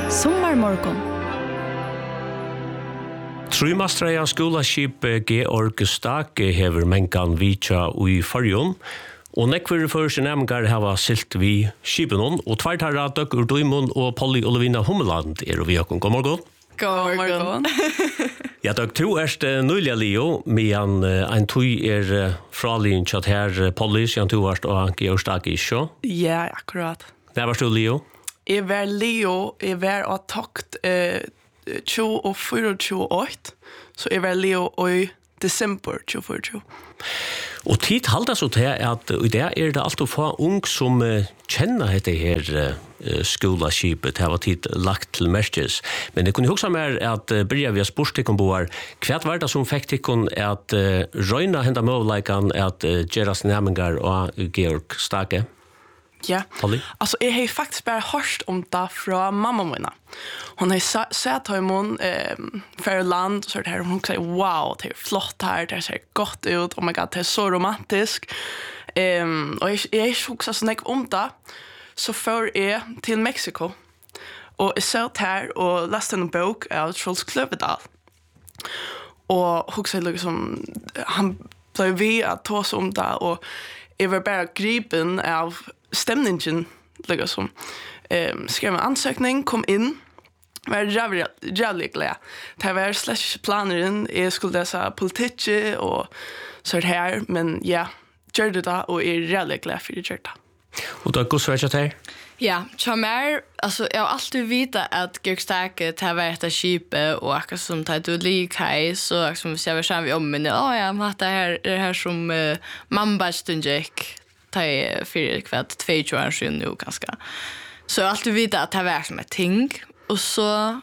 Sommarmorgon. Trymastreia skolaskip Georg Stake hever mengan vitja ui farjon, og nekver først nemgar hava silt vi skipenon, og tvertarra døk ur Duimund og Polly Olivina Hummeland vi okon. God morgon. God morgon. Ja, døk to erst nøylia Leo, medan ein tui fralin tjatt her Polly, sjan to varst og Georg Stake iså. Ja, akkurat. Der varst du Leo? Jeg var Leo, jeg var av tokt 24-28, så jeg var Leo i desember 24. Og tid halda så til at i det det alt å få ung som kjenner dette her skolaskipet, det var tid lagt til merkes. Men jeg kunne huske mer at byrja via spørstikon boar, hva var det som fikk tikkon at røyna henda møvleikan at Geras Nemingar og Georg Stake? Ja, Polly? altså jeg har faktisk bare hørt om det fra mamma mina. Hon har sett høymon for land, og så det her, hun sier, wow, det flott her, det ser godt ut, oh my god, det så romantisk. Og jeg ikke husker sånn om det, så før jeg til Mexico, og jeg satt her og leste en bok av Truls Kløvedal. Og husker liksom, han ble vi at ta oss om det, og jeg var bare gripen av stämningen liksom skrev en ansökning, kom in, var jävligt glad. Det var slash planeren, jag skulle läsa politik och så här, men ja, gör det då och är jävligt glad för det. Og da går svært her? Ja, Chamar, alltså jag har alltid vita att Georg Stake tar värta skipet och akkurat som tar du likhej så som vi ser vi om men ja, men det här som Mamba Stunjek tar för kvart 22 år nu ganska. Så jag har alltid vita att det var som ett ting och så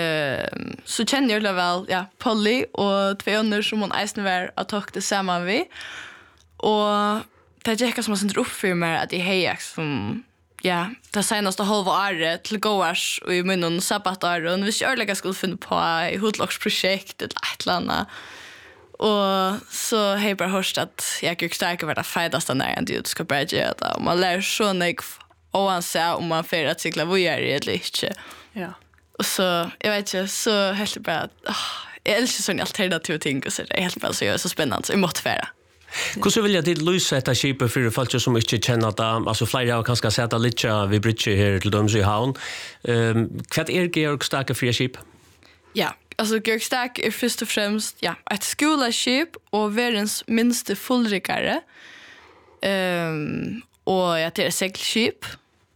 känner jag väl ja Polly och två andra som hon eisen var att ta det samman vi. Och det är som att upp för mig att det är som ja, det senaste halva året till gåars och i munnen sabbatar och hvis jag lägga skulle finna på i hudlagsprojekt eller ett eller annat. Och så har jag bara hört att jag kan starka vara fedaste när jag inte ska börja göra det. Och man lär så mycket oansett om man får att cykla vågar eller inte. Ja. Och så, jag vet inte, så helt bara att jag älskar sådana alternativa ting och så det är helt bara så jag är så spännande så jag måste färra. Hvordan vil jeg til løse etter skipet for folk som ikke kjenner det? Altså flere har kanskje sett litt ved Bridge her til Dømsøy havn. Hva Georg Stake for skip? Ja, alltså Georg Stake först och främst ja, ett skolaskip och världens minste fullrikare. Och ja, det är segelskip.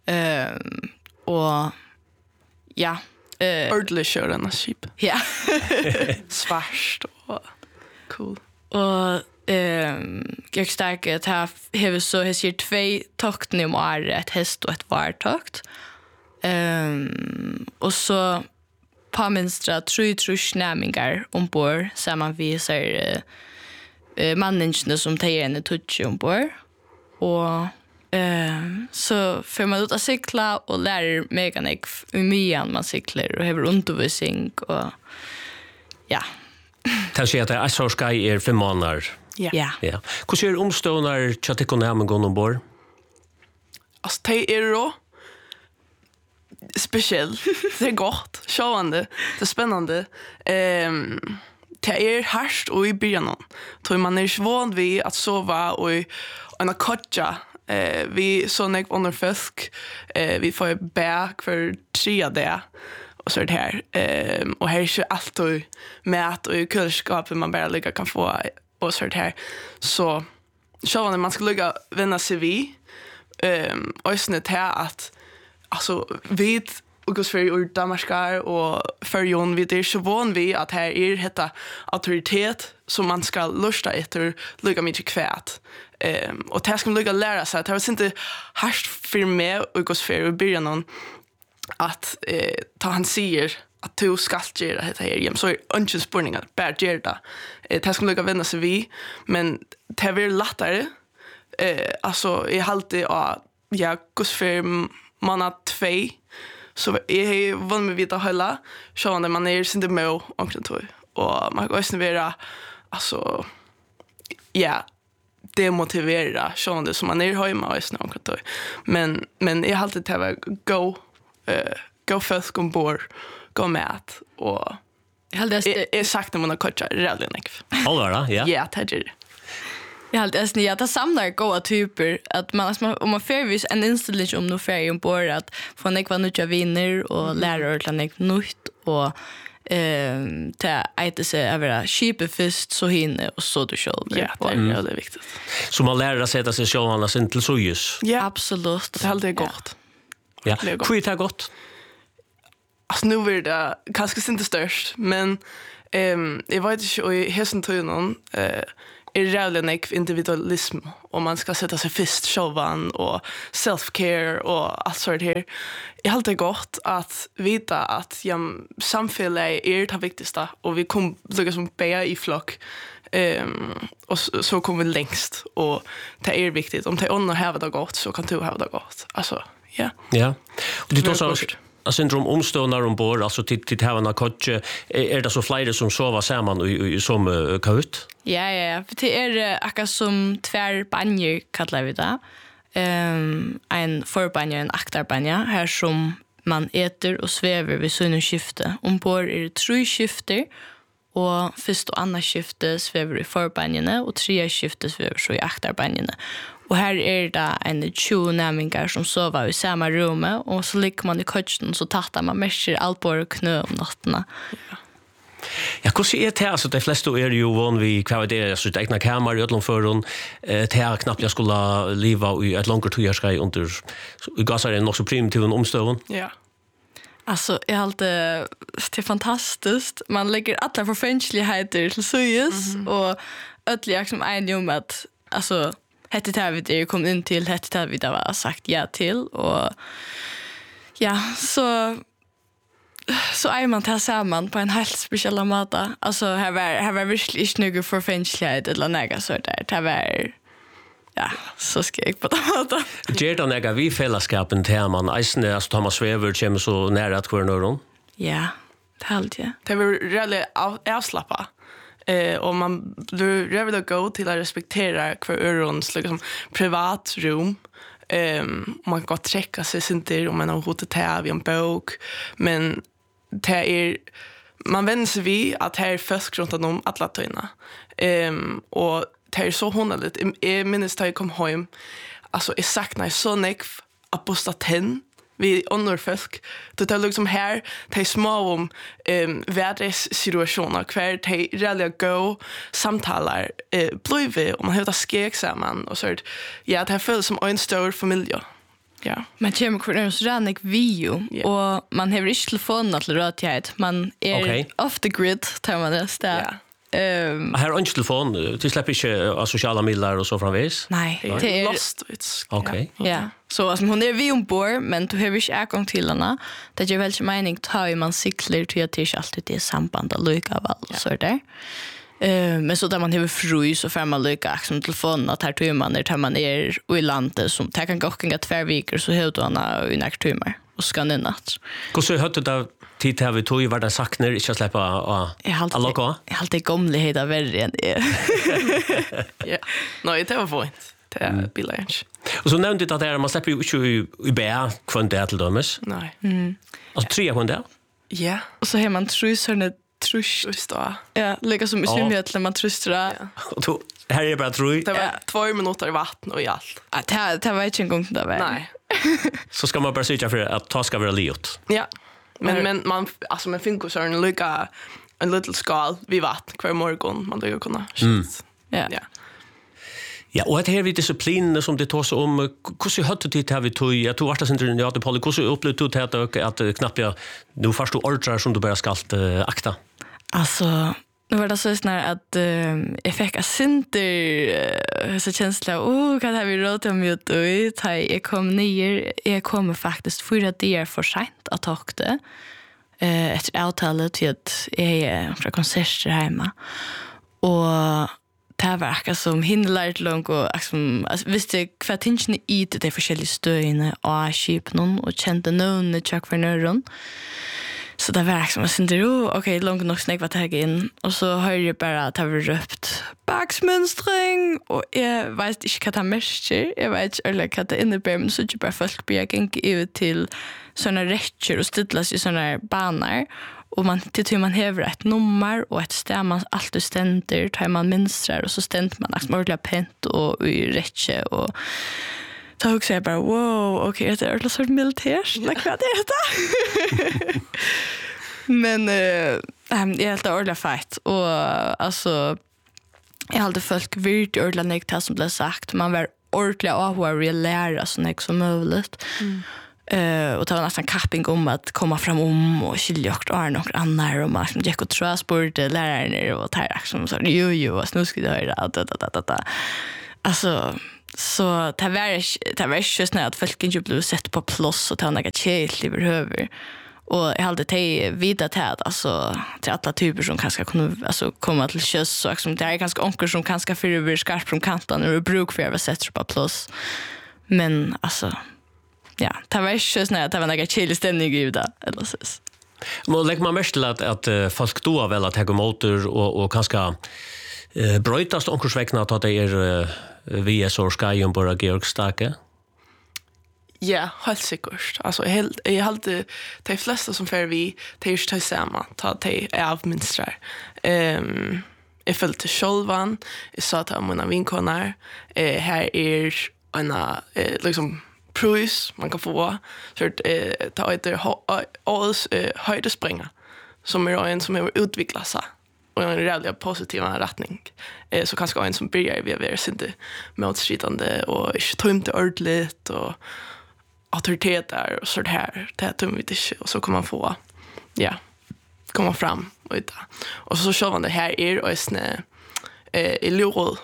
Och ja, ordentlig kjørende skip. Ja. Svart og cool. Och Georg Stake har så här ser två tokten om året, ett häst och ett vartokt. Och så på minstra 3 nämingar ombord samman visar manningene som tar en touch ombord. Och så får man ut att cykla och lära meganik hur mycket man cyklar och har undervisning och ja. Det sier at det så skal 5 måneder. Ja. Ja. Hvordan omstående tjattekonen går ombord? Alltså det är då speciellt. Det är gott, sjående, det är spännande. Det är härst och i början. Då man är van vid att sova och en kotja. Vi så när under fisk. Vi får bäck för 3 dagar. Och så är det här. Och här är ju alltid mat och i kylskapet man bara kan få. Och så är det här. Så sjående man ska lägga vänna sig vid. Och sen det här att alltså vid Augustfärg ur Damarskar och förjon vid är så van vid att här är detta auktoritet som man ska lusta efter lugga mycket kvät. Och det ska man lugga lära sig. Det var inte härst för mig Augustfärg i början att ta han säger att du ska göra det här igen. Så är inte spurningar, bara gör det. Det ska man lugga vända sig vid. Men det är väl lättare. Alltså jag har alltid Augustfärg man 2 så jag har vunnit med vita hölla så när man är inte med omkring tog och man kan också vara alltså ja demotivera så det som man är hemma och snart omkring tog men jag har alltid tävlat go gå folk ombord, gå mat och är sagt när man har coachat räddligen nekv. Allra, ja. Ja, det är det. Jag har alltid att det samlar goda typer att man om man förvis en inställning om nu färg ombord att få nekva nya vinner och lära ut nekva nytt och ta äta sig över skipet först så hinner och så du själv. Ja, det är väldigt viktigt. Så man lär att sätta sig själv sin till sojus. Ja, absolut. Det är alltid gott. Ja, hur är det gott? Alltså nu är det kanske inte störst, men jag vet inte i hessen tøynen är rävlig nekv individualism och man ska sätta sig först självan och self-care och allt sånt här. Jag har alltid gott att veta att samhället är det viktigaste och vi kommer lyckas som bära i flock och så kommer vi längst och det är viktigt. Om det är ånder här det gott så kan du ha det gott. Alltså, ja. Ja. Och det tar så syndrom omstående ombord, altså til havene kotje, det så flere som sover sammen som kaut? Ja. Det akkurat som tvær banjer, kallar vi det. En forbanje, en aktarbanje, her som man eter og svever ved sunnskifte. Ombord det 3 skifter, og først og annet skifte svever i forbanjene, og 3 skifte svever så i aktarbanjene. Och här är det en 20 nämningar som sover i samma rum och så ligger man i kötchen så tattar man mest alpor och knö om natterna. Ja, hur ser det här? Så de flesta är ju van vid kvalitet, så det egna kammare i ödlomfören. Det här knappt jag skulle leva i ett långt tujärskaj under i gasar är nog så primitiv en omstånd. Ja. Alltså, jag har alltid, det är fantastiskt. Man lägger alla förfänskligheter till sojus och ödlig som en om att, alltså, hette det här vi kom in till, hette det här vi var sagt ja till och ja, så är man tar samman på en helt speciell måte. Alltså här var verkligen inte någon förfänsklighet eller något så där. Det var ja, så ska jag på det måte. Ger det några vi fällskapen till man eisne alltså Thomas Svever kommer så nära att kvarnöron? Ja, det helt ja. Det var really avslappa. Och man du vill gå till att respektera kvar örons liksom privat rum. Man kan träcka sig inte om man har hotat här i en bok, men det är man vänder sig vid att här är först runt om alla töjna. Och det är så honligt. Jag minns att jag kom hem. Alltså jag saknar så nekv att posta tenn vi under folk. Det är liksom här det är små om världssituationer kvar det är rally go samtalar blivit och man har det skäck samman och så ja det känns som en stor familj. Ja. Man kommer kvar så rannig video och man har inte telefon att röra man är off the grid tar man det där. Här har inte telefon, du släpper inte av sociala medier och så framvis? Nej, det är lost. Okej. Ja, så alltså hon är vi ombord, men du har inte ägång till henne. Det är väldigt mening tar man cyklar till att det är alltid det samband att lycka väl så där. Men så där man har fru så får man lycka som telefon att här tar man när man är i landet som tar kan gå 2 veckor så har du en i nästa timme och ska ner natt. Hur så hörde du tid har vi tog var det sagt när inte släppa alla gå. Jag alltid gamlighet av värre än det. Ja. Nej, det var fint. Det är billigt. Och så nämnde du att det man släpper ju inte i bä kvant till dömes. Nej. Alltså 3 kvant där. Ja. Och så har man trusarna trust då. Ja, lika som i svimhjälten man trustra. Och då här är bara tror. Det var 2 minuter i vatten och i allt. Det var inte en gång det var. Nej. Så ska man bara söka för att ta ska vara liot. Ja. Men man alltså man finns så en lucka en liten skal vid vatten kvar morgon man då kunna. Ja. Ja, och det här vi disciplin som det tar sig om hur så hade det här vi tog jag tror att det ja det Paul hur så upplevde du att knappt jag nu först du ordrar som du bara skalt akta. Alltså nu var det så snart att jag fick en synter så känsla kan det vi råd om ut och jag kom ner jag kommer faktiskt 4 dagar för sent att ta det efter avtalet till att jag är från konserter hemma och det var akkurat som hindelært långt og visste hva tingene i de forskjellige støyene og skipen og kjente nøvnene tjokk for nøren. Så det var liksom, jag syns okej, långt nog snägg var tagit in. Och så hör jag bara att det var röpt baksmönstring. Och jag vet inte vad det märker. Jag vet inte vad det innebär. Men så är det bara folk blir gänga ut till sådana rätter och stidlas i sådana banor. Och man till man häver ett nummer och ett stäm man alltid ständer. Tar man minstrar och så ständer man liksom ordentligt pent och i rätche och så också jag bara, wow, okej, det är en sorts militärs. Vad är det? Men jag är helt ordentligt fight. Och alltså, jag har alltid folk virt ordentligt negativt som blev sagt. Man var ordentligt avhårig att lära så mycket som möjligt. Och det var nästan kapping om att komma fram och skilja och något annat. Och man gick och transportade lärare och tar som så jo, nu ska du höra. Alltså, så det var inte så att folk inte blev sett på plås och ta något tjejt överhuvud. Och jag hade det vidare till att alltså, till alla typer som kanske kunde alltså, komma till köss. Och liksom, det är ganska onker som kanske för över skarpt från kanten och bruk för att vara sett på plås. Men alltså, ja, det var inte så att det var något tjejlig stämning i det. Eller så. Men lägger man mest till att folk då har väl att ta motor och kanske bröjtast omkursväckna att det är VS och Skyum bara Georg Stake? Ja, helt säkert. Alltså jag hade de flesta som för vi till just samma ta de avminstrar. Jag följde till Sjolvan, jag sa till mina vinkonar, här är en liksom pröjs man kan få så att ta ett årets höjdespringa som är en som har utvecklat sig och en väldigt positiv rättning. Så kanske en som börjar vi är inte motstridande och inte tömt ordentligt och auktoriteter och sånt här. Det tömmer vi inte och så kan man få komma fram och så kör man det här och i lurråd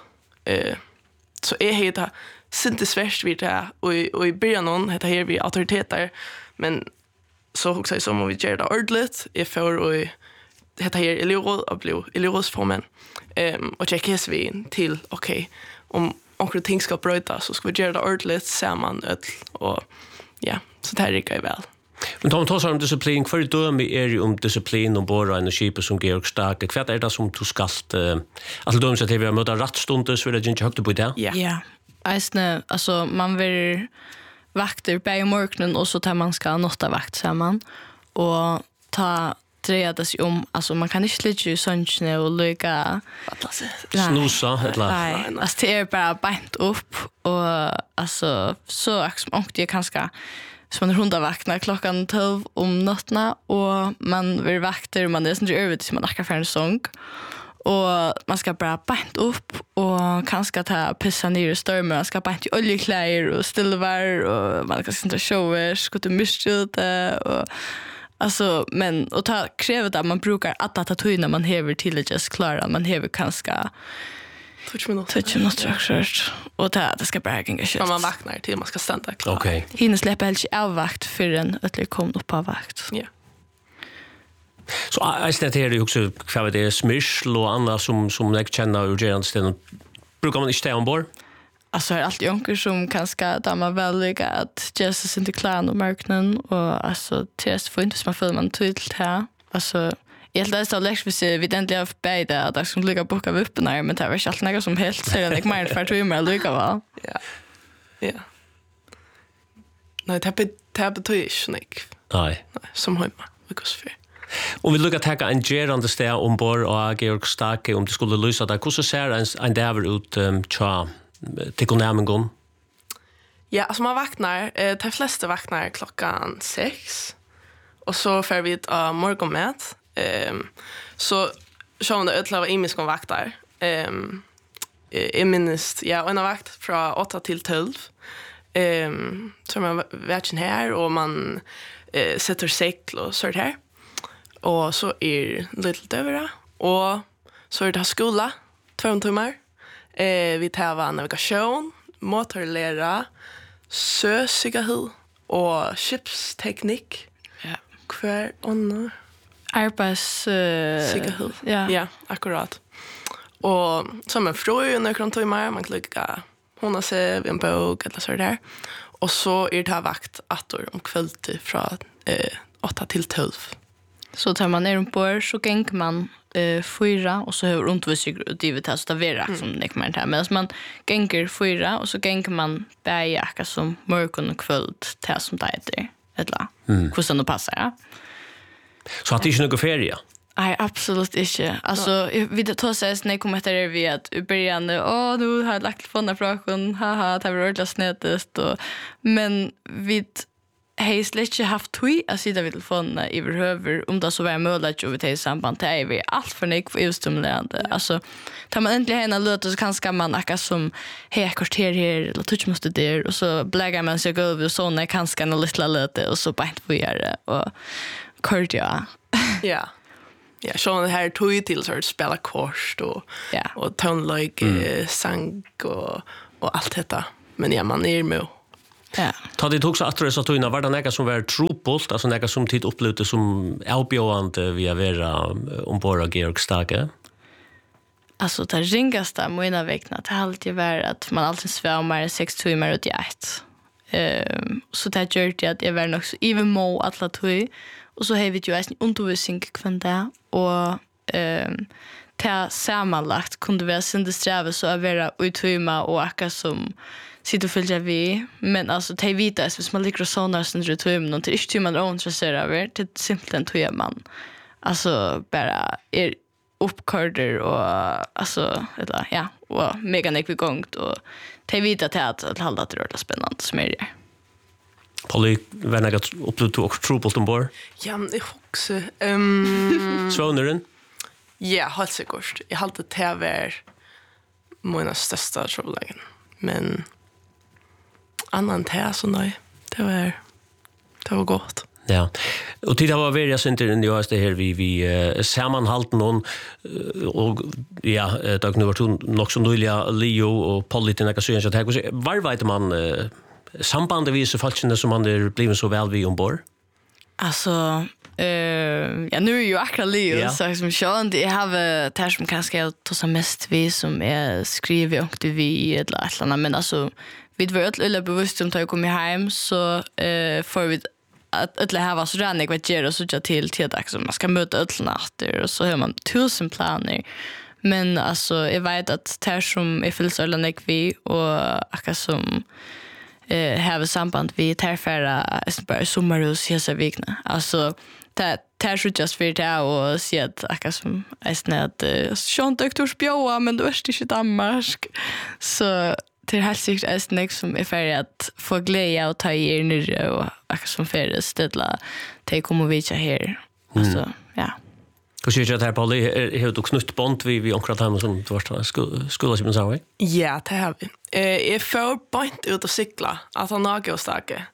så är det inte svärst vid det och i början någon heter här vi auktoriteter men så också som om vi gör det ordentligt är för och heter här i lurråd och blir i lurrådsformen och checkas vi in till okej, om onkel ting ska bröta så ska vi göra det ordentligt samman och ja, så det här rikker väl. Men de tar om disciplin, hva døme er om disciplin om båda en skip som Georg Stake? Hva det som du skal at døme seg til vi har møtt rattstundes, så vil jeg ikke høyte på det? Ja, alltså man vill vakter på i morgonen och så tar man ska nåtta vakt samman och ta dreja sig om, alltså man kan inte ligga i sönchen och lycka snusa eller nej, alltså det är bara bänt upp och alltså så som det kanske som man runda vakna klockan 12 om nattna och man vill vakter man är inte över till man akar för en sång och man ska bara bänt upp och kanske ta pissa ner i stormen man ska bänt i oljekläder och stillvar och man kan inte shower ska du missa det och alltså men och ta kräver att man brukar att ta man häver till det just klara man häver kanske touch minuter och det ska bara gänga shit. Man vaknar till man ska stanna klar. Okej. Hinner släppa helt av vakt för en att det kom upp av vakt. Ja. Så jag ställer det också kvar det smyrsl och annat som jag känner ur gerandstenen. Brukar man inte ställa ombord? Alltså är alltid onker som kanske damma väldigt att Jesus inte klar och marknaden och alltså tills får inte som man följer man tydligt här. Alltså jag hade så lätt för vi inte har bäda att jag skulle lycka boka upp när men det var inte allt något som helt så jag mer för att mer lycka va. Ja. Ja. Nej, det betyder inte nick. Nej, som hemma. Because för. Om vi lukkar taka en gerande sted ombord og Georg Stake om det skulle lysa det, hvordan ser en dæver ut tja til konæmengon? Ja, alltså man vaknar, de flesta vaknar klockan 6 och så får vi ett morgonmät. Så kör man det utlava imiskon vaktar. Jag minns, en vakt från 8 till 12. Så man vägen här och man sätter segl och så här. Och så är lite över och så är det skola 2 timmar. Vi tar navigation, motorlära, sösighet och chipsteknik. Ja. Kvar och arbetssäkerhet. Ja, akkurat. Och som en fröj under några timmar man klickar hon har sig vid en bok eller så där. Och så är det här vakt attor om kvällen från 8 till 12. Så tar man ner ombord så gänger man 4 och så har undervisning och det är så det som det kommer här medan man gänger 4 och så gänger man bäjaka som morgon och kväll till som det heter eller hur det passar ja. Så att det inte någon ferie. Nej, absolut inte. Alltså, vi tar sig när jag kommer efter det vid att i början, nu har jag lagt på den här frågan, haha, det var ordentligt snedest. Men vi har slätt inte haft tog att sitta vid telefonen i överhuvud om det så var möjligt att vi tar i samband till är vi allt för nek för utstimulerande. Alltså, tar man äntligen henne löt så kanske man akkurat som hej, kvarter här eller touch måste där och så bläggar man sig över och sådana kanske en lilla löte och så bara inte får göra det och kort ja. Ja. Ja, så det här tog ju till så att spela kort och tonlike sang och allt detta. Men ja, man är med. Ja. Ta det också att det så att var det några som var trupult, alltså några som tid upplevde som avbjörande via vara ombord av Georg Stage. Alltså det ringaste mina vägna det har alltid varit att man alltid svämmar 6 timmar ut i ett. Så det gör det att jag var nog så even more alla tog. Och så har vi ju en undervisning kvar där och ta sammanlagt kunde vi synda sträva så att vara uthymma och akka som sitter och följer vi. Men alltså ta vita hvis man ligger och sånar sin uthymma något är inte man är intresserad av det är simpelt en tog man. Alltså bara är uppkorder och alltså eller ja och mega nekvigångt och ta vita till att hålla det rörligt spännande som är det. Polly, when I got upload to Trupult ombord? Ja, men jag också. Svånaren? Ja, helt säkert. Jag har alltid TV mina största troublegen. Men annan te så nej. Det var gott. Ja. Och det var väldigt synd just det här vi sammanhållten någon och ja, dag nu var det nog så nöjliga Leo och Polly till några så att här var vet man sambandet så falskene som man är blivit så väl vid ombord? Alltså, ja, nu är ju akkurat Leo, så som jag har det här som kanske jag tar mest vi som är skriver och det vi eller ett eller annat, men alltså, vi var öll bevisst om att jag kommer hem så får vi att öll här så rannig vad gör och så till dags som man ska möta öll natter och så har man 1000 planer. Men alltså, jag vet att det här som är fyllt öll rannig vi och akkurat som have samband vi tärfära bara sommarhus hela vikna. Alltså det så just för det och se att akkurat som att Sean Doktors bjöa men det är inte Danmark. Så det är helt säkert som är färdig att få glädje och ta er nere och akkurat som färdig ställa till kommer vi inte här. Alltså ja. Hur ser det här Polly? Har du knutt band vid omkring hem som du var skulle som sa vi? Ja, det har vi. Jag får bant ut och cykla att han har gått stake.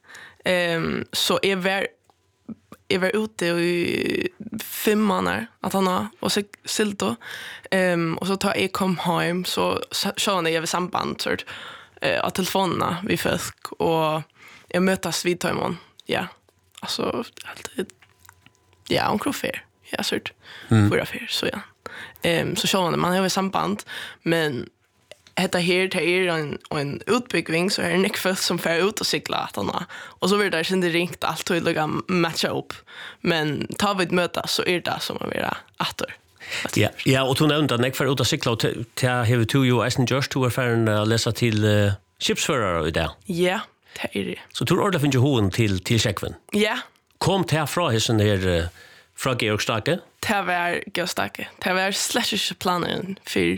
Så jag var ute i 5 månader att han har och silto. Och så tar jag kom hem så kör jag vid samband så att telefonerna vi fick och jag mötas vid timon. Ja. Alltså alltid ja, omkring fair. Ja, surt. För affär så ja. Så kör man har ju samband men detta här det en utbyggning så är det Nick som får ut och cykla att han och så vill det sen det ringt allt och lägga matcha upp men tar vi ett möte så är det som att vara åter. Ja, och hon nämnde att Nick får ut och cykla och till have to you as in just to affären läsa till chipsförare i det. Ja, det är det. Så tror ordentligt finns ju hon till Checkven. Ja. Kom till från hissen här från Georg Stage. Det var Georg Stage. Det var slash planen för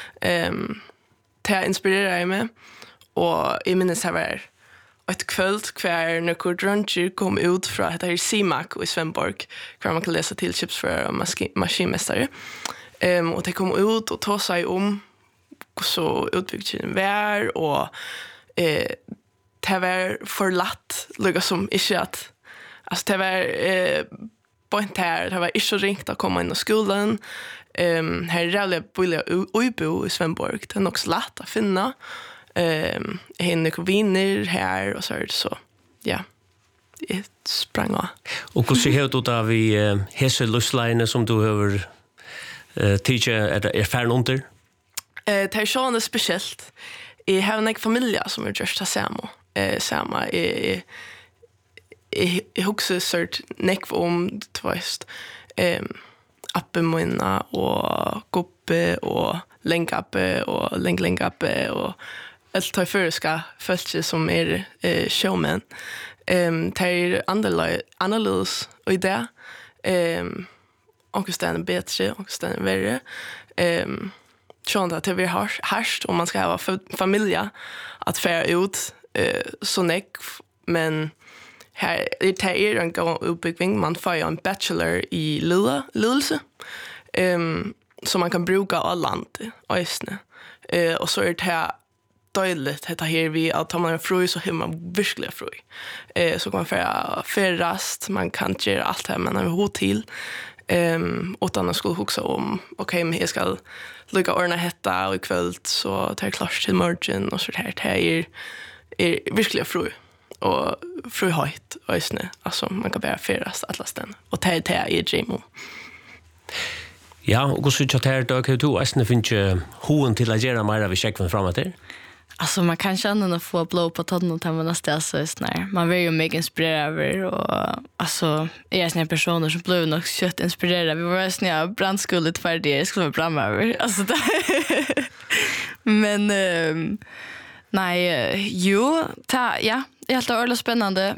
det inspirerar mig och I minns här var ett kväll kvar när Kordruncher kom ut från det här Simak i Svenborg kvar man kan läsa till chips för maskinmästare och det kom ut och tog sig om så utbyggd var och det var förlatt lika som inte att alltså det var point här det var inte ringt att komma in i skolan. Här rälliga billiga Uibo i Svenborg. Det är också lätt att finna. Henrik vinner här och så ja. Det sprang av. Och hur ser det ut av i hese lustliner som du har teacher är färn under? Det är så speciellt. Jag har en familj som är just samma. Jag huxar sort neck om tvåst. Appemøyna og Gubbe og Lengappe og Lengappe og alt det føreska følelse som showmen. Det annerledes og i det. Onkel Sten bättre, onkel Sten värre. Sånt att det blir harst om man ska ha familja att färra ut så näck, men här det är en uppbyggning. Man får ju en bachelor i ledelse som man kan bruka av land och östne. Och så är det här dåligt detta här vi att man är fru så hur man verkligen fru. Så kan man färrast, man kan göra allt här man har hot till. Utan att skulle huxa om men jag ska lycka ordna hetta och ikväll så tar jag klart till morgon och så här är verkligen fru och fru höjt och alltså man kan bara färdas atlasten och ta i Jimo. Ja, och så chatta här då kan du äsna finna hoen till att göra mer av checken framåt där. Alltså man kan känna att få blå på tonnen och man nästan så är man vill ju mycket inspirerad och alltså är såna personer som blir nog kött inspirerade. Vi var såna brandskullet för det skulle vara bra över. Alltså men nej jo ja, det är helt ordentligt spännande.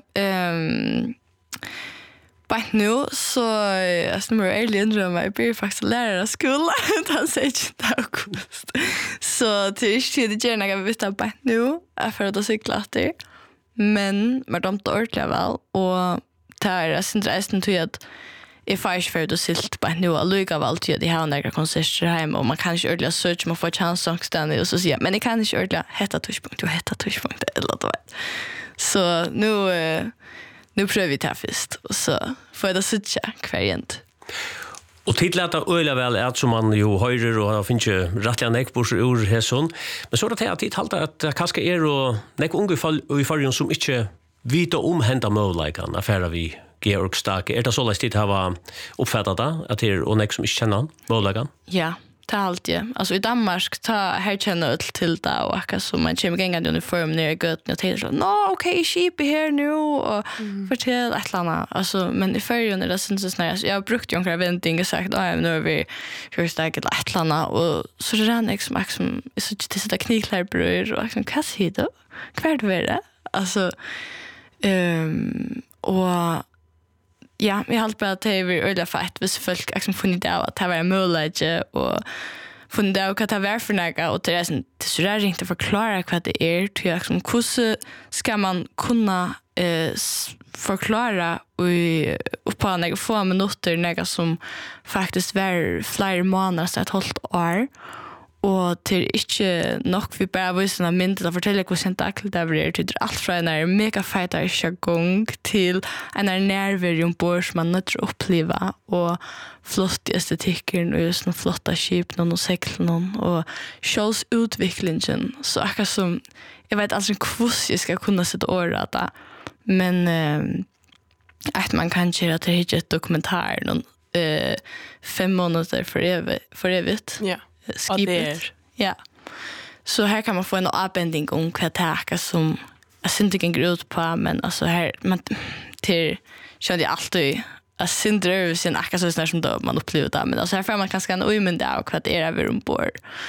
But nu så alltså mer alien drömmar jag blir faktiskt lärare skola utan säger inte august. Så till det gärna kan vi veta på nu för att cykla det. Men med de ordentliga väl och tar intressen till att if I för att silt på nu och lugga väl till det här några konserter hem och man kan ju ordentligt search man får chans att stanna och så säga men det kan inte ordentligt heta touchpunkt eller då. Så nu prövar vi det här först och så får jag det sitta kvarjent. Och titlar öliga väl att som man ju höjer och finns ju rättliga näckbors ur häson. Men så det att det halta att kanske och näck ungefär i förrjun som inte vita hända möjligheten affärer vi Georg Stark. Det så läst det har uppfattat att det och näck som inte känner möjligheten. Ja. Det alltid. Alltså i Danmark här känner jag till det och akkurat som man kommer gängande uniform ner i götten och tänker så okej, skip är här nu och fortell ett eller annat. Alltså, men i färgen är det syns snarare. Jag har brukt ju några vändning och sagt nu är vi förstärkt ett eller annat och så det är liksom så det sitter kniklärbror och liksom vad säger du? Kvart det? Alltså och ja, vi har hållit på att det är öliga fett hvis folk liksom funnit av att det var en möjlighet och funnit av vad det var för något och det är så där inte förklara vad det är till liksom hur ska man kunna förklara och på några få minuter något som faktiskt var flera månader så ett helt år och till inte nog vi bara visar en mynd att fortälja hur sentakligt det blir till allt från en mega fighter jargong till en nerver ombord som man nötter uppleva och flott estetiken och just någon flotta skip någon och segl någon och shows utvecklingen så akkurat som jag vet alltså hur jag ska kunna sätta året där men att man kan köra till ett dokumentär någon 5 månader för evigt. Ja. Skipet. Ja. Så här kan man få en avbändning om vad det är som jag syns inte ut på men alltså här man till känner jag alltid jag syns över sin akkurat så snart som då man upplever det men alltså här får man kanske en omyndig av vad det är över ombord.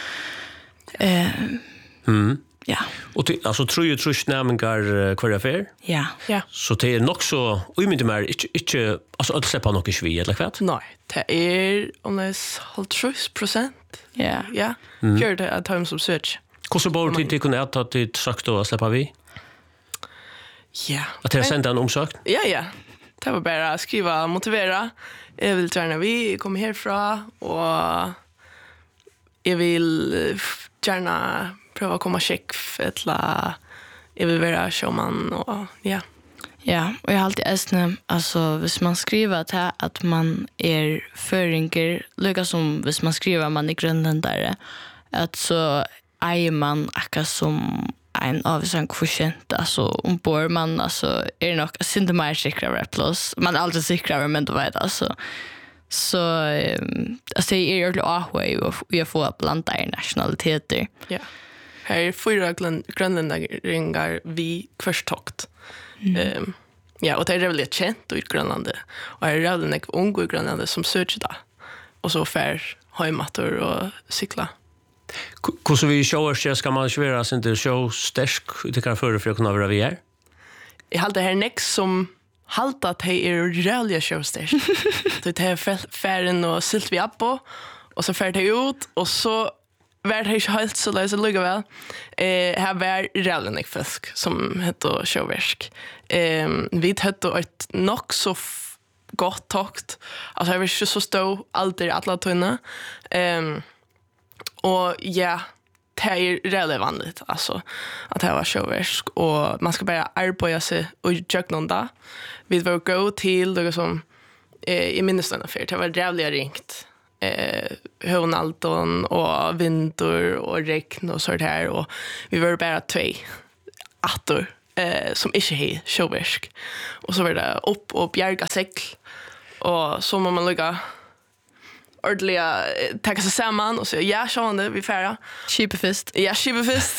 Ja. Och alltså tror ju nämningar kvar affär? Ja. Ja. Så det är nog så omyndig mer inte alltså att släppa något svi eller vad? Nej, det är almost 30%. Ja. Ja. Gör det att time som search. Hur så borde det kunna att det sagt då att släppa vi? Ja. Att det sända en omsökt? Ja. Det var bara skriva motivera. Jag vill gärna vi kommer härifrån och jag vill gärna pröva komma check eller jag vill vara showman och ja. Ja, och jag har alltid ästna, alltså hvis man skriver att man är föringer, lika som hvis man skriver att man är grönländare, att så är man akkurat som en avsang kvotient, alltså ombord man alltså är nog inte mer säkrare plus, man är alltid säkrare men du vet alltså. Så alltså det är ju ahway och jag får blanda i nationaliteter. Ja. Här är 4 grönländare vi kvarstokt. Ja, och det är väldigt känt i Grönland. Och är väldigt ung i Grönland som söker det. Och så fär hemmator och cykla. Hur så vi shower ska man svåra sen det show stärk det kan för att kunna vara vi är. Jag håller här next som halta att det är rejäla showsters. Det är färden och silt vi upp på och så fär det ut och så var det inte helt så lösa lugga väl. Här var rejäla fisk som heter showverk. Vi hade ett nog så gott takt. Alltså jag vill inte så stå alltid alla tunna. Och ja, det är relevant alltså att det var showverk och man ska bara arbeta sig och göra någon dag. Vi var gå till det som i minnestunna för det var jävligt ringt. Honalton och vinter och regn och sånt här och vi var bara två attor som inte är showverk. Och så var det upp och bjärga segl och så må man lägga ordentliga ta sig samman och säga ja sjönde vi färra. Skipefest. Ja, skipefest.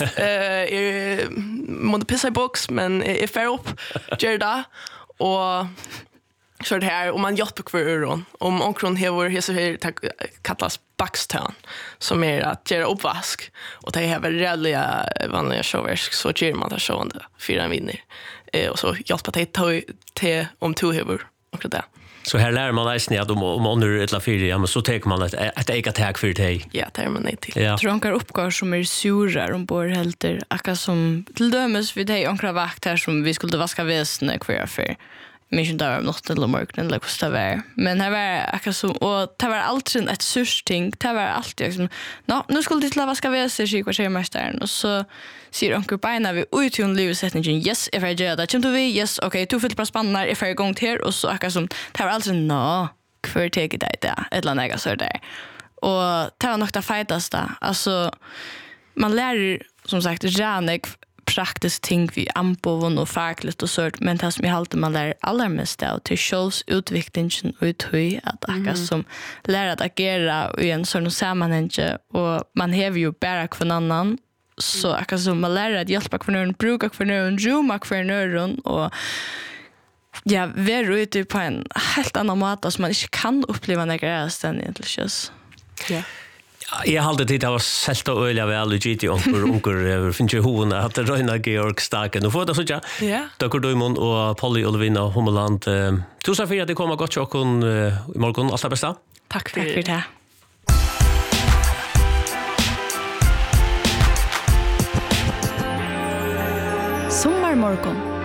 Måste pissa i box men är färra upp. Gör det och så det här och man hjälper kvar öron. Om omkron har så här kallas backstone som är att göra uppvask och det är väldigt vanliga showers så gör man det sjönde för en vinner. Och så hjälper det till om två huvud och det. Så här lär man läsning att om under ett la fyra ja men så tar man ett eget tag för dig. Ja, det är man nej till. Ja. Tronkar uppgår som är sura ombord helter akka som till dömes vid dig onkra vakt här som vi skulle vaska väsne kvar för. Men där var något eller marknaden eller vad det var. Men här var akka som och det var alltid ett sursting. Det var alltid liksom nu skulle det till vaska väsne sig kvar mästaren och så säger onkel Beina vi ut hon livsättningen yes if I do that kommer vi yes okej två fyllda spannar if I gång till och så akka som det var alltid kvar take det där eller något så där. Och det var nog det fetaste. Alltså man lär som sagt janek praktiskt ting vi ampåvon och fackligt och sånt men det som i halten man lär allra mest av till shows utvecklingen ut hur att akka som lär att agera i en sån sammanhang och man häver ju bara kvar annan så akka som man lär att hjälpa kvar någon bruka kvar någon zooma kvar någon och ja, vara ute på en helt annan måte som man inte kan uppleva några ställen egentligen. Ja. Jag hade tid att ha sälta öliga väl i GT onkur finns ju hon att Röna Georg Staken och får det så ja. Ja. Dr. Doimon och Polly Olvina Homeland. Tusen för att det kommer gott och i morgon allt det bästa. Tack för det. Sommarmorgon